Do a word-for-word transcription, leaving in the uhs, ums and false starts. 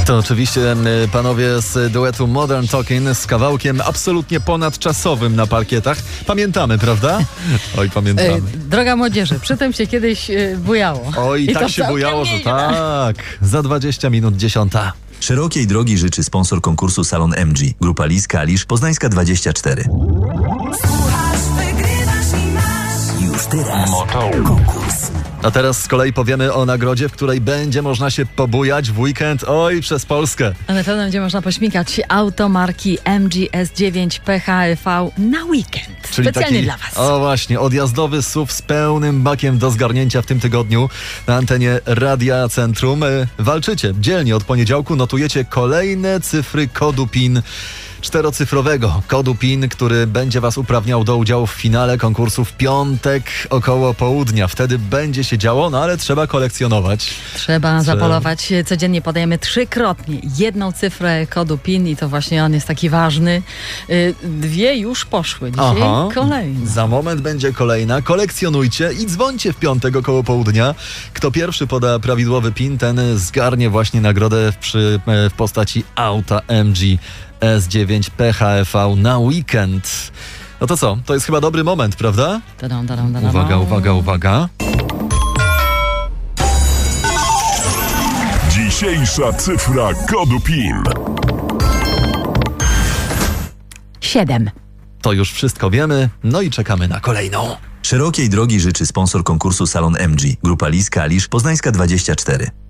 To oczywiście panowie z duetu Modern Talking z kawałkiem absolutnie ponadczasowym na parkietach. Pamiętamy, prawda? Oj, pamiętamy. Ej, droga młodzieży, przy tym się kiedyś y, bujało. Oj, I tak się bujało, że tak. Za dwadzieścia minut dziesiąta. Szerokiej drogi życzy sponsor konkursu Salon M G. Grupa Lis Kalisz, Poznańska dwadzieścia cztery. Słuchasz, wygrywasz i masz. Już teraz konkurs. A teraz z kolei powiemy o nagrodzie, w której będzie można się pobujać w weekend, oj, przez Polskę. A na pewno będzie można pośmigać auto marki M G S dziewięć P H E V na weekend. Czyli Specjalnie taki, dla was. o właśnie, odjazdowy S U V z pełnym bakiem do zgarnięcia w tym tygodniu na antenie Radia Centrum. Walczycie dzielnie od poniedziałku, notujecie kolejne cyfry kodu PIN. Czterocyfrowego kodu PIN, który będzie was uprawniał do udziału w finale konkursu w piątek około południa. Wtedy będzie się działo, no ale trzeba kolekcjonować. Trzeba zapolować. Codziennie podajemy trzykrotnie jedną cyfrę kodu PIN i to właśnie on jest taki ważny. Dwie już poszły. Dzisiaj Aha. kolejna. Za moment będzie kolejna. Kolekcjonujcie i dzwońcie w piątek około południa. Kto pierwszy poda prawidłowy PIN, ten zgarnie właśnie nagrodę przy, w postaci auta M G S dziewięć P H E V na weekend. No to co? To jest chyba dobry moment, prawda? Tadam, tadam, tadam. Uwaga, uwaga, uwaga. Dzisiejsza cyfra kodu PIN. Siedem. To już wszystko wiemy, no i czekamy na kolejną. Szerokiej drogi życzy sponsor konkursu Salon M G. Grupa Lis Kalisz, Poznańska dwadzieścia cztery.